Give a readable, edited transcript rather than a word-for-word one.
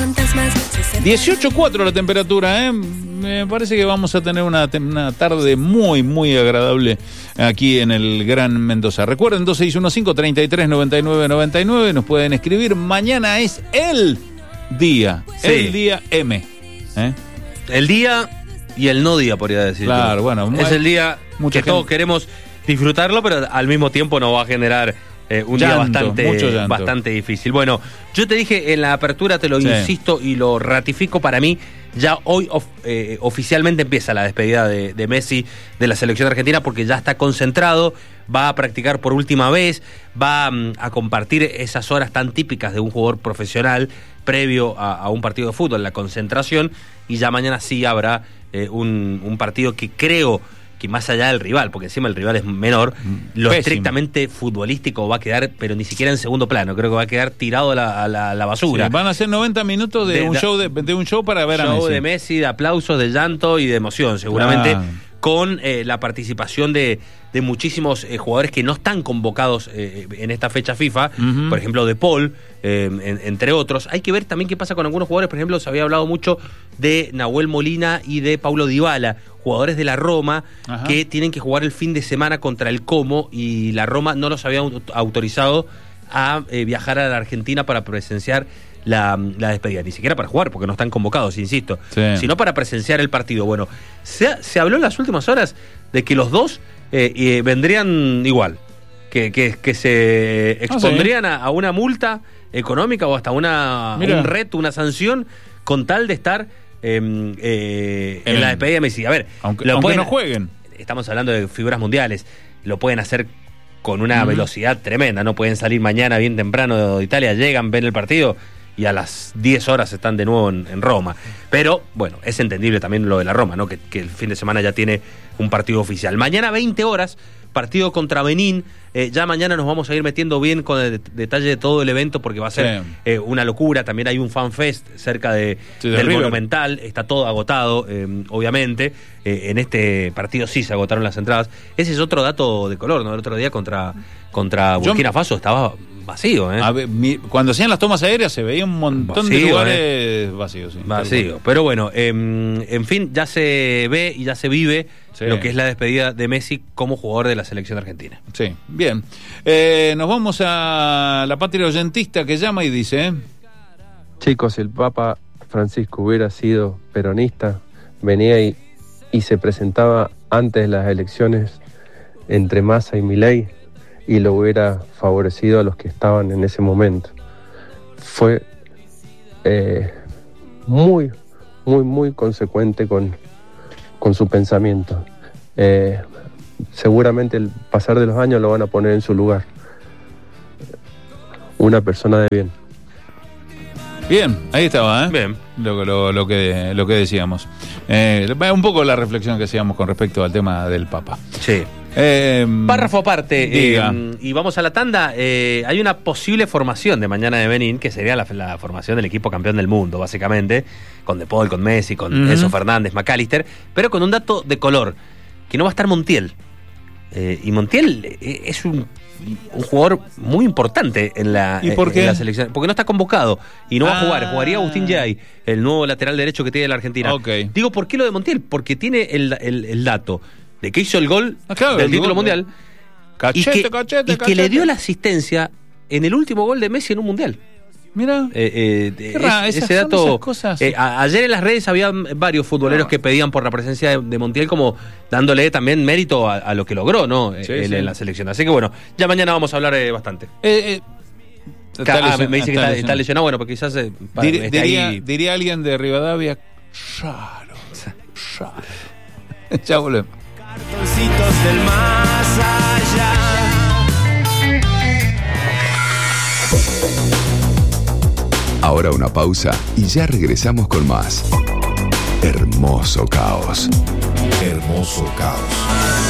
18.4 la temperatura, ¿eh? Me parece que vamos a tener una tarde muy, muy agradable aquí en el Gran Mendoza. Recuerden, 2615-339999, nos pueden escribir. Mañana es el día, sí. El día M. El día y el no día, podría decir. Claro, bueno. Es el día que todos queremos disfrutarlo, pero al mismo tiempo nos va a generar un llanto, día bastante difícil. Bueno, yo te dije en la apertura, te lo insisto y lo ratifico, para mí ya hoy oficialmente empieza la despedida de Messi de la selección argentina, porque ya está concentrado, va a practicar por última vez, va a compartir esas horas tan típicas de un jugador profesional previo a un partido de fútbol, la concentración, y ya mañana sí habrá un partido que creo que más allá del rival, porque encima el rival es menor, lo Pésimo. Estrictamente futbolístico va a quedar, pero ni siquiera en segundo plano, creo que va a quedar tirado a la basura. Sí, van a ser 90 minutos de un show para ver a Messi. Show de Messi, de aplausos, de llanto y de emoción, seguramente, con la participación de muchísimos jugadores que no están convocados en esta fecha FIFA, por ejemplo De Paul, entre otros. Hay que ver también qué pasa con algunos jugadores. Por ejemplo, se había hablado mucho de Nahuel Molina y de Paulo Dybala, jugadores de la Roma, que tienen que jugar el fin de semana contra el Como, y la Roma no los había autorizado a viajar a la Argentina para presenciar la despedida, ni siquiera para jugar, porque no están convocados, insisto, sino para presenciar el partido. Bueno, se habló en las últimas horas de que los dos vendrían igual, que se expondrían a una multa económica o hasta un reto, una sanción, con tal de estar en la despedida de Messi. A ver, aunque no jueguen. Estamos hablando de figuras mundiales, lo pueden hacer con una velocidad tremenda, no pueden salir mañana bien temprano de Italia, llegan, ven el partido y a las 10 horas están de nuevo en Roma. Pero, bueno, es entendible también lo de la Roma, ¿no? Que el fin de semana ya tiene un partido oficial. Mañana 20 horas, partido contra Benín. Ya mañana nos vamos a ir metiendo bien con el detalle de todo el evento, porque va a ser una locura. También hay un fanfest cerca del Monumental. Está todo agotado, obviamente. En este partido sí se agotaron las entradas. Ese es otro dato de color, ¿no? El otro día contra Burkina Faso estaba vacío, ¿eh? A ver, cuando hacían las tomas aéreas se veía un montón de lugares vacíos. Vacío. Pero bueno, en fin, ya se ve y ya se vive lo que es la despedida de Messi como jugador de la selección argentina. Sí, bien. Nos vamos a la patria oyentista que llama y dice: chicos, si el Papa Francisco hubiera sido peronista, venía y se presentaba antes de las elecciones entre Massa y Milei, y lo hubiera favorecido a los que estaban en ese momento. Fue muy, muy, muy consecuente con su pensamiento. Seguramente el pasar de los años lo van a poner en su lugar. Una persona de bien. Bien, ahí estaba, ¿eh? Bien. Lo que decíamos. Un poco la reflexión que hacíamos con respecto al tema del Papa. Sí. Párrafo aparte, y vamos a la tanda. Hay una posible formación de mañana de Benín, que sería la formación del equipo campeón del mundo, básicamente, con De Paul, con Messi, con Enzo Fernández, McAllister, pero con un dato de color, que no va a estar Montiel. Y Montiel es un jugador muy importante en la selección, porque no está convocado y no va a jugar. Jugaría Agustín Yay, el nuevo lateral derecho que tiene la Argentina. Digo, ¿por qué lo de Montiel? Porque tiene el dato de que hizo el gol del título mundial, cachete, y que le dio la asistencia en el último gol de Messi en un mundial. Mira, ese dato. Ayer en las redes había varios futboleros que pedían por la presencia de Montiel, como dándole también mérito a lo que logró, ¿no? En la selección. Así que bueno, ya mañana vamos a hablar bastante. Me dice que está lesionado. Bueno, porque quizás diría alguien de Rivadavia, raro. Ya volvemos. Cartoncitos del más allá. Ahora una pausa y ya regresamos con más. Hermoso Caos. Hermoso Caos.